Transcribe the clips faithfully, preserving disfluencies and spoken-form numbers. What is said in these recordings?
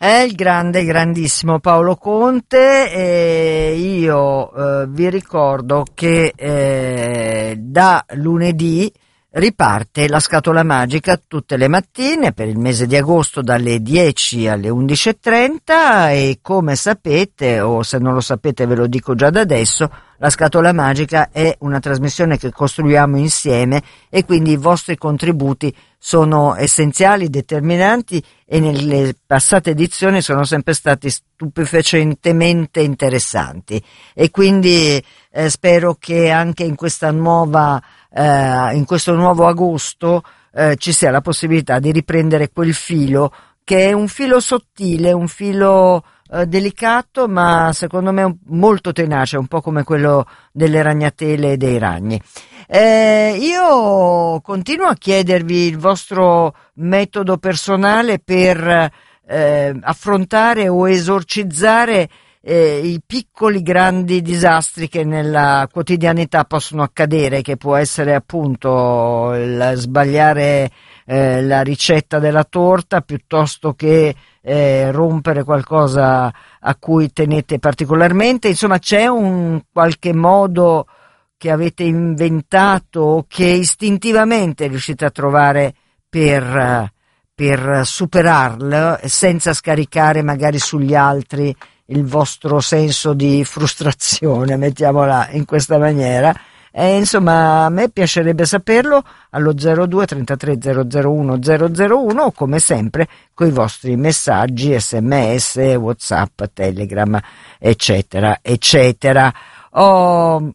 È il grande, grandissimo Paolo Conte, e io eh, vi ricordo che eh, da lunedì riparte la scatola magica tutte le mattine per il mese di agosto dalle dieci alle undici e trenta, e come sapete, o se non lo sapete ve lo dico già da adesso, la scatola magica è una trasmissione che costruiamo insieme e quindi i vostri contributi sono essenziali, determinanti, e nelle passate edizioni sono sempre stati stupefacentemente interessanti, e quindi eh, spero che anche in questa nuova eh, in questo nuovo agosto eh, ci sia la possibilità di riprendere quel filo che è un filo sottile, un filo eh, delicato, ma secondo me molto tenace, un po' come quello delle ragnatele e dei ragni. Eh, io continuo a chiedervi il vostro metodo personale per eh, affrontare o esorcizzare eh, i piccoli grandi disastri che nella quotidianità possono accadere, che può essere appunto il sbagliare eh, la ricetta della torta, piuttosto che eh, rompere qualcosa a cui tenete particolarmente. Insomma, c'è un qualche modo che avete inventato o che istintivamente riuscite a trovare per, per superarlo senza scaricare magari sugli altri il vostro senso di frustrazione, mettiamola in questa maniera. E insomma, a me piacerebbe saperlo allo zero due trentatré zero zero uno zero zero uno, o come sempre con i vostri messaggi sms, WhatsApp, Telegram, eccetera eccetera. Oh,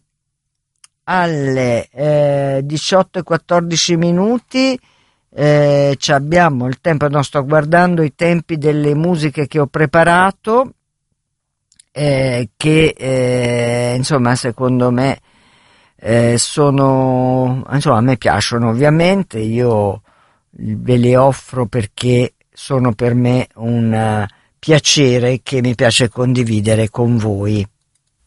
alle eh, diciotto e quattordici minuti eh, ci abbiamo il tempo. No, sto guardando i tempi delle musiche che ho preparato, eh, che eh, insomma secondo me eh, sono, insomma, a me piacciono, ovviamente io ve le offro perché sono per me un piacere che mi piace condividere con voi.